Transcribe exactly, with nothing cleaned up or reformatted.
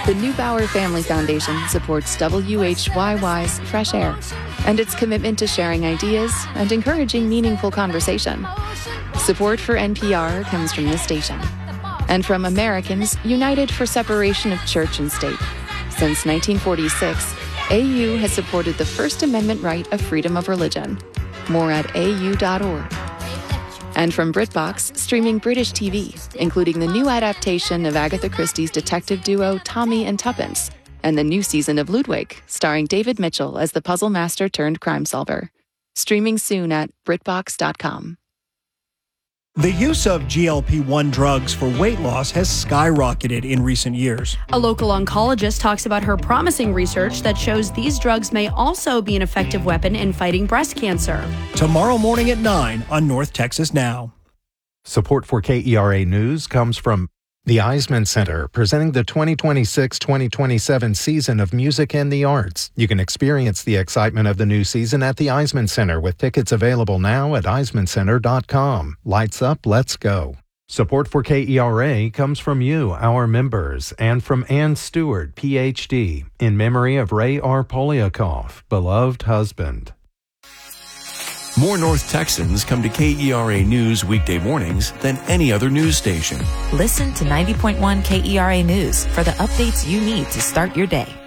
The Neubauer Family Foundation supports W H Y Y's Fresh Air and its commitment to sharing ideas and encouraging meaningful conversation. Support for N P R comes from this station and from Americans United for Separation of Church and State. Since nineteen forty-six, A U has supported the First Amendment right of freedom of religion. More at A U dot org. And from BritBox, streaming British T V, including the new adaptation of Agatha Christie's detective duo Tommy and Tuppence, and the new season of Ludwig, starring David Mitchell as the puzzle master turned crime solver. Streaming soon at Britbox dot com. The use of G L P one drugs for weight loss has skyrocketed in recent years. A local oncologist talks about her promising research that shows these drugs may also be an effective weapon in fighting breast cancer. Tomorrow morning at nine on North Texas Now. Support for K E R A News comes from the Eisman Center, presenting the twenty twenty-six twenty twenty-seven season of music and the arts. You can experience the excitement of the new season at the Eisman Center with tickets available now at eisman center dot com. Lights up, let's go. Support for K E R A comes from you, our members, and from Ann Stewart, P H D, in memory of Ray R. Polyakov, beloved husband. More North Texans come to K E R A News weekday mornings than any other news station. Listen to ninety point one K E R A News for the updates you need to start your day.